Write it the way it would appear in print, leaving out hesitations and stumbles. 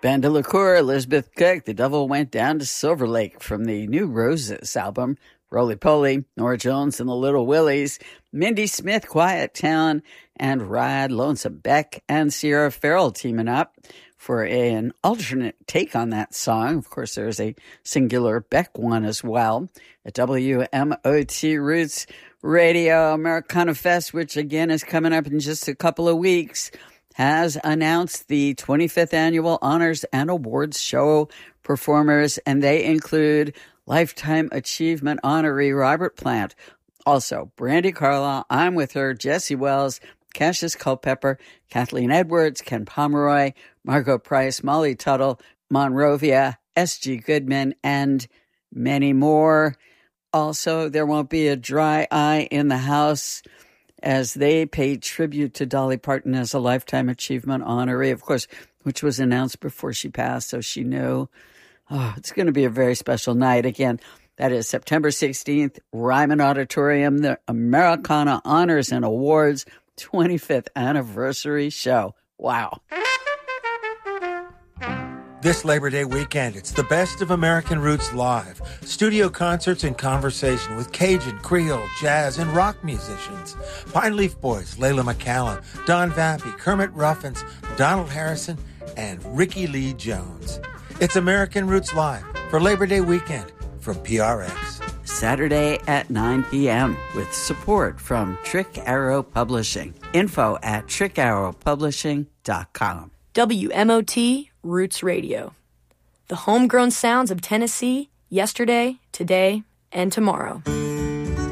Ben DeLaCour, Elizabeth Cook, The Devil Went Down to Silver Lake from the New Roses album, Roly Poly, Norah Jones and the Little Willies, Mindy Smith, Quiet Town, and Ride, Lonesome Beck, and Sierra Farrell teaming up for an alternate take on that song. Of course, there's a singular Beck one as well. At WMOT Roots Radio Americana Fest, which again is coming up in just a couple of weeks, has announced the 25th Annual Honors and Awards Show performers, and they include Lifetime Achievement honoree Robert Plant, also Brandi Carlile, I'm With Her, Jesse Wells, Cassius Culpepper, Kathleen Edwards, Ken Pomeroy, Margot Price, Molly Tuttle, Monrovia, S.G. Goodman, and many more. Also, there won't be a dry eye in the house as they pay tribute to Dolly Parton as a Lifetime Achievement honoree, of course, which was announced before she passed, so she knew. Oh, it's going to be a very special night. Again, that is September 16th, Ryman Auditorium, the Americana Honors and Awards 25th Anniversary Show. Wow. This Labor Day weekend, it's the best of American Roots Live. Studio concerts and conversation with Cajun, Creole, jazz, and rock musicians. Pine Leaf Boys, Layla McCallum, Don Vappy, Kermit Ruffins, Donald Harrison, and Ricky Lee Jones. It's American Roots Live for Labor Day weekend from PRX. Saturday at 9 p.m. with support from Trick Arrow Publishing. Info at trickarrowpublishing.com. WMOT Roots Radio. The homegrown sounds of Tennessee, yesterday, today, and tomorrow.